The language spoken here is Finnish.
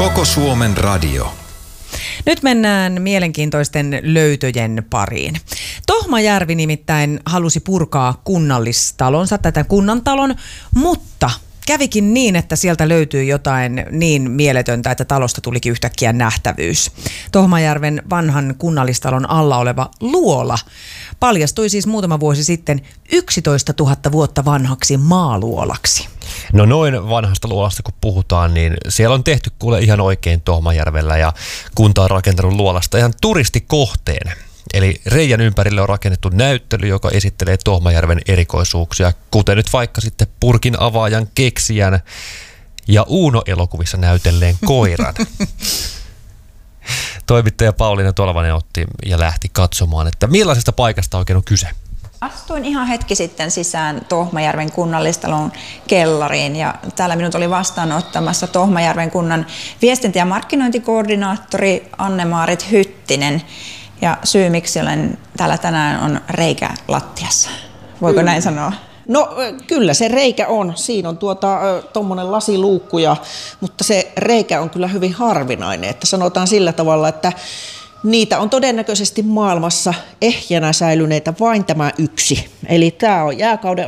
Koko Suomen radio. Nyt mennään mielenkiintoisten löytöjen pariin. Tohmajärvi nimittäin halusi purkaa kunnallistalonsa, tätä kunnantalon, mutta kävikin niin, että sieltä löytyy jotain niin mieletöntä, että talosta tulikin yhtäkkiä nähtävyys. Tohmajärven vanhan kunnallistalon alla oleva luola paljastui siis muutama vuosi sitten 11 000 vuotta vanhaksi maaluolaksi. No noin vanhasta luolasta kun puhutaan, niin siellä on tehty kuule ihan oikein Tohmajärvellä ja kunta on rakentanut luolasta ihan turistikohteen. Eli reiän ympärille on rakennettu näyttely, joka esittelee Tohmajärven erikoisuuksia, kuten nyt vaikka sitten purkin avaajan keksijän ja Uuno-elokuvissa näytelleen koiran. Toimittaja Pauliina Tolvanen otti ja lähti katsomaan, että millaisesta paikasta oikein on kyse. Astuin ihan hetki sitten sisään Tohmajärven kunnallistalon kellariin ja täällä minut oli vastaanottamassa Tohmajärven kunnan viestintä- ja markkinointikoordinaattori Anne-Maarit Hyttinen. Ja syy, miksi olen täällä tänään, on reikä lattiassa. Voiko näin sanoa? No kyllä se reikä on. Siinä on tuommoinen lasiluukku, mutta se reikä on kyllä hyvin harvinainen. Että sanotaan sillä tavalla, että niitä on todennäköisesti maailmassa ehjänä säilyneitä vain tämä yksi. Eli tämä on jääkauden